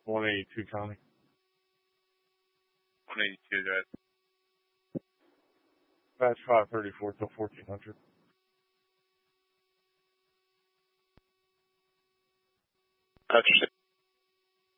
182 County. 182, guys. Batch 534 till 1400. Batch